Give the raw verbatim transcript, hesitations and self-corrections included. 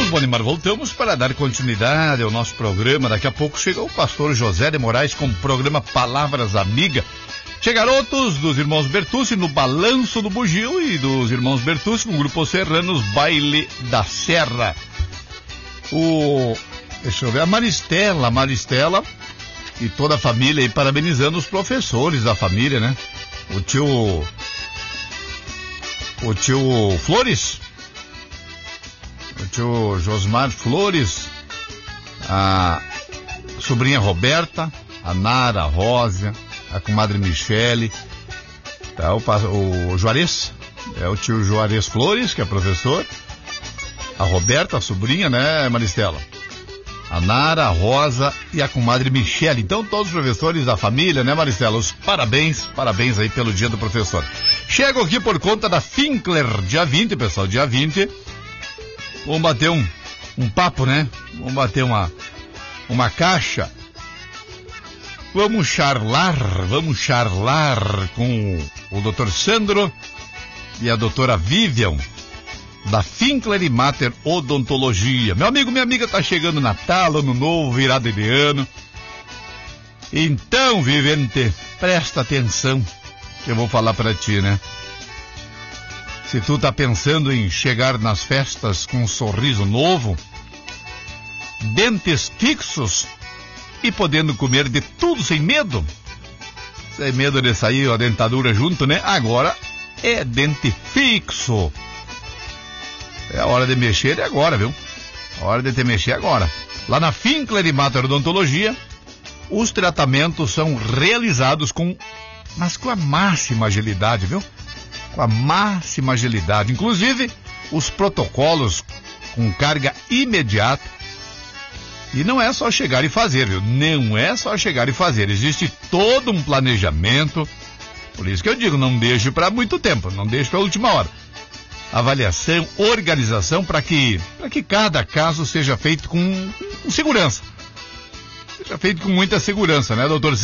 Voltamos, Bonimar, voltamos para dar continuidade ao nosso programa. Daqui a pouco chega o pastor José de Moraes com o programa Palavras Amiga. Chegarotos dos irmãos Bertucci no Balanço do Bugio e dos irmãos Bertucci com o grupo Serranos Baile da Serra. O... Deixa eu ver, a Maristela, a Maristela e toda a família aí parabenizando os professores da família, né? O tio... O tio Flores... O tio Josmar Flores, a sobrinha Roberta, a Nara, a Rosa, a comadre Michele, tá, o, o Juarez, é o tio Juarez Flores, que é professor, a Roberta, a sobrinha, né, Maristela? A Nara, a Rosa e a comadre Michele. Então, todos os professores da família, né, Maristela? Os parabéns, parabéns aí pelo dia do professor. Chego aqui por conta da Finkler, dia vinte, pessoal, dia vinte. Vamos bater um, um papo, né? Vamos bater uma, uma caixa. Vamos charlar, vamos charlar com o doutor Sandro e a doutora Vivian, da Finkler e Mater Odontologia. Meu amigo, minha amiga, tá chegando Natal, Ano Novo, virada de ano. Então, vivente, presta atenção que eu vou falar pra ti, né? Se tu tá pensando em chegar nas festas com um sorriso novo, dentes fixos e podendo comer de tudo sem medo, sem medo de sair a dentadura junto, né? Agora é dente fixo. É a hora de mexer, é agora, viu? A hora de te mexer agora. Lá na Finkler e Mater Odontologia, os tratamentos são realizados com, mas com a máxima agilidade, viu? Com a máxima agilidade. Inclusive, os protocolos com carga imediata. E não é só chegar e fazer, viu? Não é só chegar e fazer. Existe todo um planejamento. Por isso que eu digo, não deixe para muito tempo, não deixe para a última hora. Avaliação, organização para que, para que cada caso seja feito com, com segurança. Seja feito com muita segurança, né, doutor?